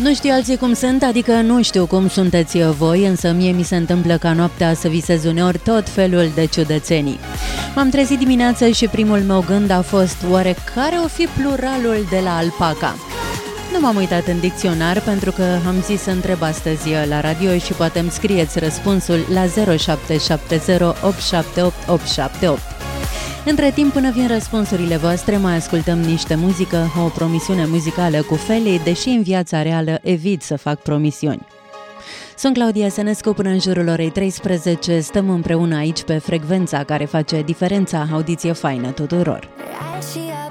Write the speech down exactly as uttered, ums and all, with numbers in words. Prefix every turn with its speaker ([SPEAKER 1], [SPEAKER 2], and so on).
[SPEAKER 1] Nu știu alții cum sunt, adică nu știu cum sunteți voi, însă mie mi se întâmplă ca noaptea să visez uneori tot felul de ciudățenii. M-am trezit dimineața și primul meu gând a fost, oare care o fi pluralul de la alpaca? Nu m-am uitat în dicționar pentru că am zis să întreb astăzi la radio și poate îmi scrieți răspunsul la zero șapte șapte zero opt șapte opt opt șapte opt. Între timp, până vin răspunsurile voastre, mai ascultăm niște muzică, o promisiune muzicală cu Feli, deși în viața reală evit să fac promisiuni. Sunt Claudia Sănescu, până în jurul orei treisprezece, stăm împreună aici pe frecvența care face diferența, audiție faină tuturor.